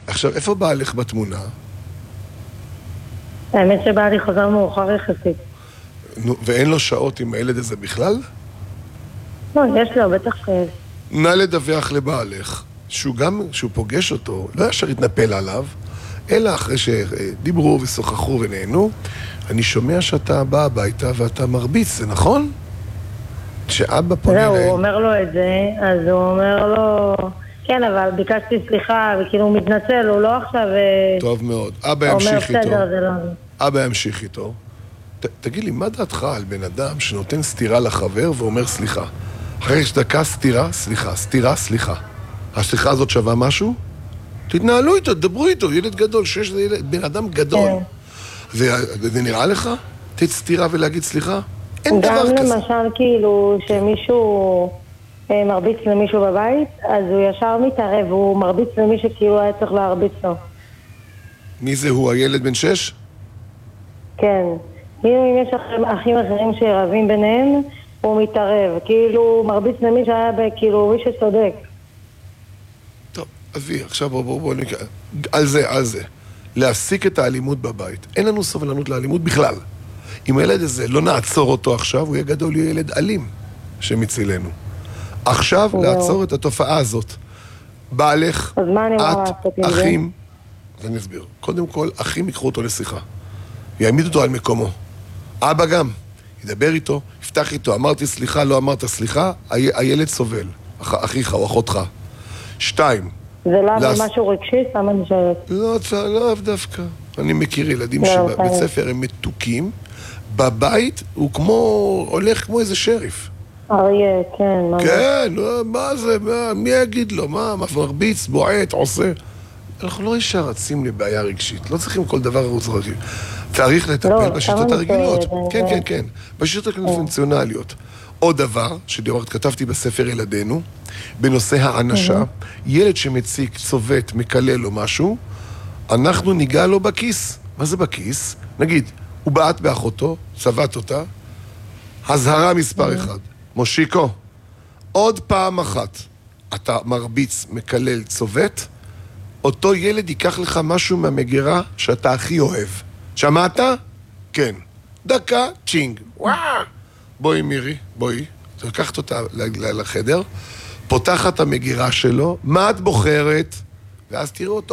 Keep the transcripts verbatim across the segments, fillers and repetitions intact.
עכשיו, איפה בעלך בתמונה? האמת שבעלי חוזר מאוחר יחסית. נו, ואין לו שעות עם הילד הזה בכלל? לא, יש לו, בטח שיש. נא לדווח לבעלך, שהוא גם, שהוא פוגש אותו, לא ישר יתנפל עליו, אלא אחרי שדיברו ושוחחו ונהנו, אני שומע שאתה בא הביתה ואתה מרביץ, זה נכון? שאבא פונה זהו, להם. הוא אומר לו את זה, אז הוא אומר לו, כן, אבל ביקשתי סליחה, וכאילו הוא מתנצל, הוא לא עכשיו... טוב מאוד, אבא ימשיך איתו. בסדר, זה לא... אבא ימשיך איתו. ת, תגיד לי, מה דעתך על בן אדם שנותן סתירה לחבר ואומר סליחה? אחרי שדקה סתירה, סליחה, סתירה, סליחה. הסליחה הזאת שווה משהו? תתנהלו איתו, דברו איתו, ילד גדול, שיש זה ילד, בן אדם גדול. כן. וזה נראה לך? תת סתירה ולהגיד סליחה? אין דבר כזה. גם למשל כאילו שמישהו אה, מרביץ למישהו בבית, אז הוא ישר מתערב, הוא מרביץ למי שכאילו היה צריך להרביץ לו. מי זה הוא, הילד בן שש? כן. כאילו אם יש אחים, אחים אחרים שרבים ביניהם, הוא מתערב. כאילו הוא מרביץ למי שהיה כאילו מי שצודק. טוב, עזבי, עכשיו בוא בוא בוא נקרא. על זה, על זה. להפסיק את האלימות בבית. אין לנו סבלנות לאלימות בכלל. אם הילד הזה לא נעצור אותו עכשיו, הוא יהיה גדול, יהיה ילד אלים שמצילנו. עכשיו לעצור את התופעה הזאת. בעלך, את, אחים, ואני אסביר. קודם כל, אחים יקחו אותו לשיחה. יעמיד אותו על מקומו. אבא גם, ידבר איתו, יפתח איתו, אמרתי סליחה, לא אמרת סליחה, הילד סובל. אחיך או אחותך. שתיים. זה לא לס... משהו רגשי, סתם אני שואלת. לא, לא דווקא. אני מכיר ילדים שבבית ספר הם מתוקים, בבית הוא כמו, הולך כמו איזה שריף. אריה, כן. כן, מה זה, מה, מי יגיד לו, מה, מרביץ, בועט, עושה. אנחנו לא ישר רצים לבעיה רגשית, לא צריכים כל דבר ערוץ רגשי. צריך לטפל בשיטות הרגילות. כן, כן, כן, בשיטות הקונבנציונליות. עוד דבר, שדיורת כתבתי בספר ילדינו, בנושא הענשה, ילד שמציק, צובט, מקלל או משהו, אנחנו ניגע לו בכיס. מה זה בכיס? נגיד, הוא בעט באחותו, צבט אותה, הזהרה מספר אחד. מושיקו, עוד פעם אחת, אתה מרביץ, מקלל, צובט, אותו ילד ייקח לך משהו מהמגירה שאתה הכי אוהב. שמעת? כן. דקה, צ'ינג. וואו! בואי מירי, בואי. לקחת אותה לחדר, פותחת את המגירה שלו, מה את בוחרת? ואז תראו אותו,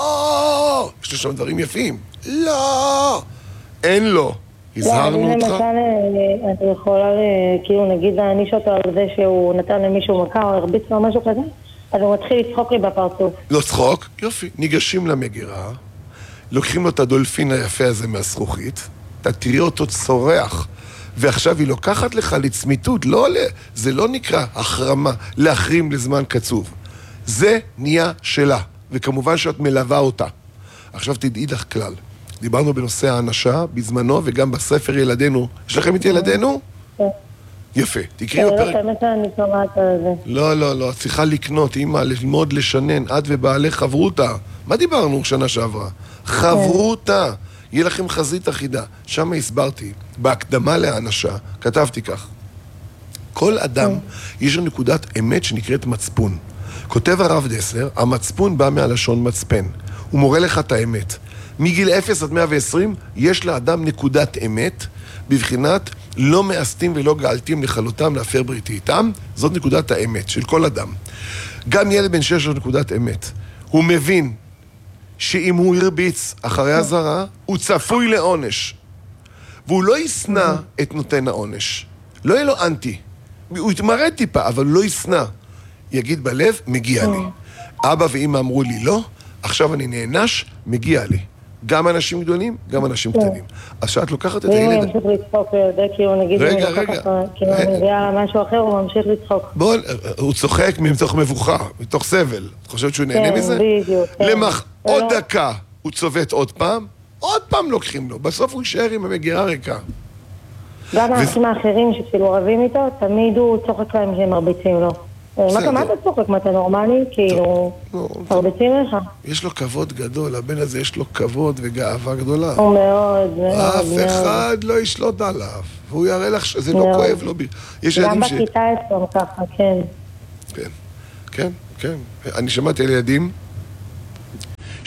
לא! יש לו שם דברים יפים. לא! אין לו. הזהרנו אותך? אני יכולה, כאילו נגיד להעניש אותו על זה שהוא נתן למישהו מכה או הרביץ לו משהו כזה, אז הוא מתחיל לצחוק לי בפרצוף. לא צחוק? יופי. ניגשים למגירה, לוקחים לו את הדולפין היפה הזה מהזכוכית, אתה תראי אותו צורח, ועכשיו היא לוקחת לך לצמיתות, לא, זה לא נקרא החרמה, להחרים לזמן קצוב. זה נהיה שלה, וכמובן שאת מלווה אותה. עכשיו תדעי לך כלל. דיברנו בנושא האנשה, בזמנו, וגם בספר ילדינו. יש לכם את ילדינו? כן. יפה. תקראי לו פרק... אני שומעת על זה. לא, לא, לא. צריכה לקנות, אמא, ללמוד, לשנן. את ובעלי חברותה. מה דיברנו שנה שעברה? חברותה. יהיה לכם חזית אחידה. שם הסברתי, בהקדמה לאנשה, כתבתי כך. כל אדם, יש לו נקודת אמת שנקראת מצפון. כותב הרב דסלר, המצפון בא מהלשון מצפן. הוא מורה לך את האמת. מגיל אפס עד מאה ועשרים יש לאדם נקודת אמת, בבחינת לא מאסתים ולא גאלתים לכלותם להפר בריתי איתם, זאת נקודת האמת של כל אדם. גם ילד בן שש לו נקודת אמת. הוא מבין שאם הוא הרביץ אחרי הזרה, הוא צפוי לעונש. והוא לא יסנע את נותן העונש. לא יהיה לו אנטי. הוא יתמרד טיפה, אבל לא יסנע. יגיד בלב, מגיע לי. אבא ואמא אמרו לי לא, עכשיו אני נענש, מגיע לי. גם אנשים גדולים, גם אנשים קטנים. אז שאת לוקחת את הילד... ואם הוא ממשיך לצחוק לידי, כאילו נגיד... רגע, רגע. כאילו אני מביאה משהו אחר, הוא ממשיך לצחוק. בוא, הוא צוחק מתוך מבוכה, מתוך סבל. את חושבת שהוא נהנה מזה? כן, בדיוק. למח, עוד דקה הוא צובט עוד פעם, עוד פעם לוקחים לו. בסוף הוא יישאר עם המגירה ריקה. גם האנשים האחרים שכאילו רבים איתו, תמיד הוא צוחק להם שהם מרביצים לו. מה אתה צוחק? מה אתה נורמלי? כאילו, מרביצים לך? יש לו כבוד גדול, הבן הזה יש לו כבוד וגאווה גדולה. הוא מאוד, מאוד. אף אחד לא ישלוט עליו, והוא יראה לך שזה לא כואב לו. גם בכיתה אצלו ככה, כן. כן, כן, כן. אני שמעתי על ילדים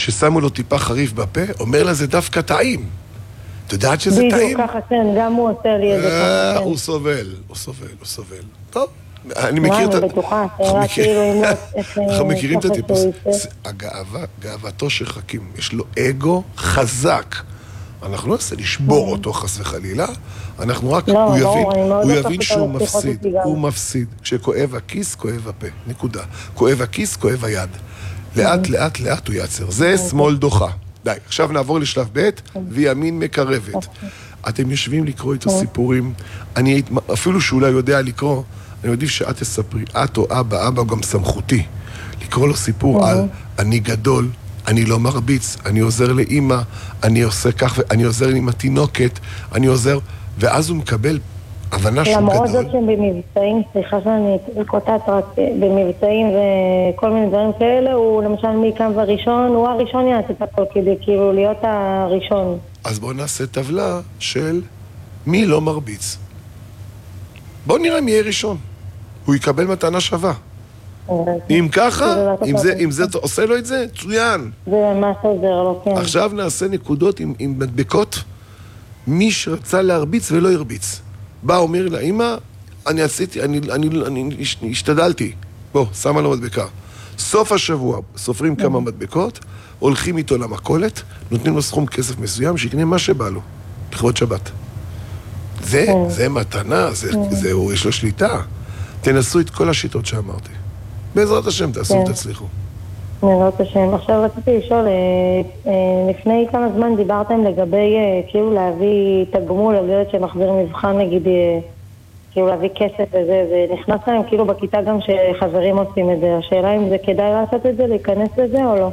ששמו לו טיפה חריף בפה, אומר לה זה דווקא טעים. את יודעת שזה טעים? בדיוק ככה, כן, גם הוא עושה לי איזה ככה, כן. הוא סובל, הוא סובל, הוא סובל. טוב, אני מכיר את... אני בטוחה, רק כאילו אם לא... אנחנו מכירים את הטיפוס. הגאווה, גאוותו של חכים, יש לו אגו חזק. אנחנו לא נעשה לשבור אותו חס וחלילה, אנחנו רק, הוא יבין, הוא יבין שהוא מפסיד, הוא מפסיד. כשכואב הכיס, כואב הפה, נקודה. כואב הכיס, כואב היד. לאט, לאט, לאט הוא יעצר. זה שמאל דוחה. די, עכשיו נעבור לשלב ב' וימין מקרבת. אתם יושבים לקרוא איתו סיפורים, אני אפילו שאולי יודע לקרוא, אני יודעים שאת תספרי, את או אבא, אבא גם סמכותי, לקרוא לו סיפור על אני גדול, אני לא מרביץ, אני עוזר לאמא, אני עושה כך, אני עוזר עם התינוקת, אני עוזר, ואז הוא מקבל הבנה שהוא גדול. למרות זאת שהם במבצעים, סליחה שאני קוטעת רק, במבצעים וכל מיני דברים כאלה, הוא למשל מקם וראשון, הוא הראשון יעשה את הכל כדי כאילו להיות הראשון. אז בואו נעשה טבלה של מי לא מרביץ. בואו נראה מי יהיה ראשון. הוא יקבל מתנה שווה. אם ככה, אם זה, אם זה עושה לו את זה, צוין. זה ממש עוזר לו, כן. עכשיו נעשה נקודות עם, עם מדבקות, מי שרצה להרביץ ולא ירביץ. בא, אומר לה, אמא, אני עשיתי, אני, אני, אני השתדלתי. בוא, שמה לו מדבקה. סוף השבוע, סופרים כמה מדבקות, הולכים איתו למכולת, נותנים לו סכום כסף מסוים, שיקנה מה שבא לו, לכבוד שבת. זה, זה מתנה, זה, זה, הוא יש לו שליטה. תנסו את כל השיטות שאמרתי. בעזרת השם, תעשו ותצליחו. בעזרת השם. עכשיו רציתי לשאול, לפני כמה זמן דיברתם לגבי כאילו להביא תגמול על ילד שמחזיר מבחן, נגיד, כאילו להביא כסף וזה, ונכנס להם כאילו בכיתה גם שחברים עושים את זה. השאלה אם זה כדאי לעשות את זה, להיכנס לזה או לא?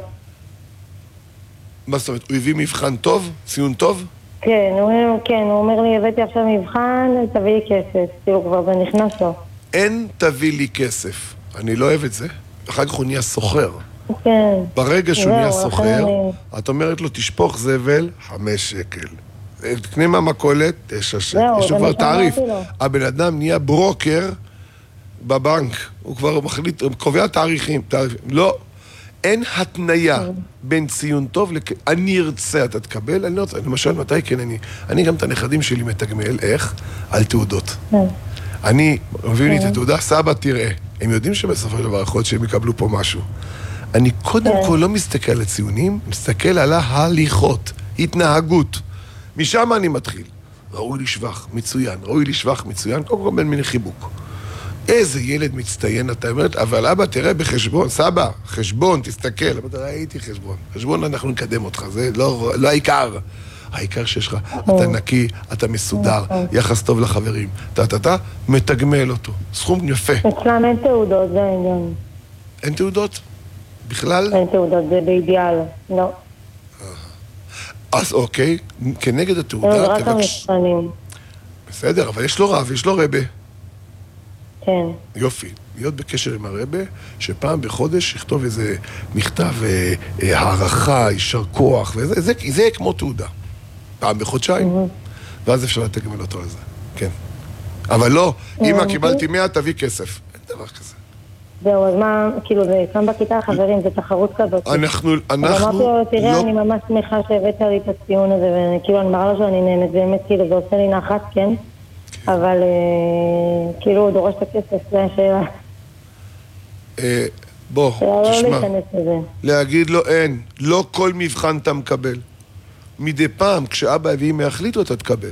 מה זאת אומרת, הוא הביא מבחן טוב? ציון טוב? כן, הוא, כן, הוא אומר לי, הבאתי עכשיו מבחן, תביא לי כסף. כאילו כבר זה נכנס לו. אין תביא לי כסף. אני לא אוהב את זה. אחר כך הוא נהיה סוחר. כן. ברגע שהוא נהיה סוחר, את אומרת לו, תשפוך זבל, חמש שקל. תקנה מהמכולת, תשע שקל. יש לו כבר תעריף. הבן אדם נהיה ברוקר בבנק. הוא כבר מחליט, הוא קובע תאריכים. לא. אין התניה בין ציון טוב לכ... אני ארצה, אתה תקבל, אני לא רוצה, למשל, מתי כן אני... אני גם את הנכדים שלי מתגמל, איך? על תעודות. אני, מביאים לי את התעודה, סבא תראה. הם יודעים שבסופו של דבר יכול להיות שהם יקבלו פה משהו. אני קודם כל לא מסתכל על הציונים, מסתכל על ההליכות, התנהגות. משם אני מתחיל. ראוי לשבח, מצוין, ראוי לשבח, מצוין, קודם כל בין מיני חיבוק. איזה ילד מצטיין, אתה אומרת, אבל אבא, תראה בחשבון, סבא, חשבון, תסתכל. אמרת, ראיתי חשבון. חשבון, אנחנו נקדם אותך, זה לא, לא העיקר. העיקר שיש לך, אתה נקי, אתה מסודר, יחס טוב לחברים. אתה, אתה, אתה, מתגמל אותו. סכום יפה. אצלם אין תעודות, זה העניין. אין תעודות? בכלל? אין תעודות, זה באידיאל, לא. אז אוקיי, כנגד התעודה... זה רק המבחנים. בסדר, אבל יש לו רב, יש לו רבה. כן. יופי, להיות בקשר עם הרבה, שפעם בחודש יכתוב איזה מכתב אה, אה, הערכה, יישר כוח, וזה, זה, זה כמו תעודה. פעם בחודשיים, mm-hmm. ואז אפשר לתגמל אותו על זה, כן. אבל לא, mm-hmm. אמא, קיבלתי מאה, תביא כסף. אין דבר כזה. זהו, אז מה, כאילו, זה כאן בכיתה החברים, זה תחרות כזאת. אנחנו, אנחנו... אמרתי לו, תראה, אני ממש שמחה שהבאת לי את הציון הזה, וכאילו, אני מראה לו שאני נהנת, באמת, כאילו, זה עושה לי נחת, כן? אבל כאילו הוא דורש את הכסף, זה השאלה. בוא, תשמע, להגיד לו אין, לא כל מבחן אתה מקבל. מדי פעם, כשאבא ואמא יחליטו, אתה תקבל.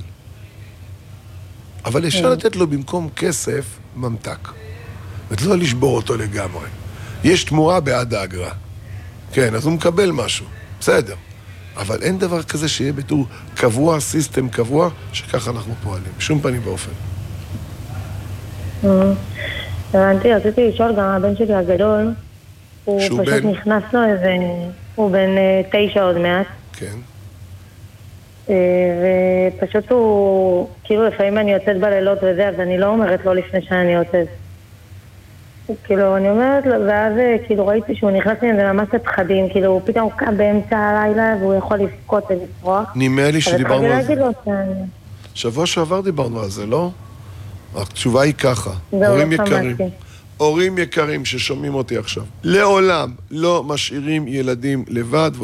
אבל אפשר לתת לו במקום כסף ממתק. ולא לשבור אותו לגמרי. יש תמורה בעד האגרה. כן, אז הוא מקבל משהו. בסדר. אבל אין דבר כזה שיהיה בתור קבוע, סיסטם קבוע, שככה אנחנו פועלים. שום פנים באופן. הבנתי, רציתי לשאול גם הבן שלי הגדול, הוא פשוט נכנס לו איזה... הוא בן תשע עוד מעט. כן. ופשוט הוא... כאילו לפעמים אני יוצאת בלילות וזה, אז אני לא אומרת לו לפני שאני יוצאת. כאילו, אני אומרת לו, ואז כאילו ראיתי שהוא נכנס לי, זה ממש לפחדים, כאילו הוא פתאום קם באמצע הלילה והוא יכול לפקוט ולפרוח. נראה לי שדיברנו על זה. שבוע שעבר דיברנו על זה, לא? התשובה היא ככה, הורים יקרים, הורים יקרים ששומעים אותי עכשיו, לעולם לא משאירים ילדים לבד.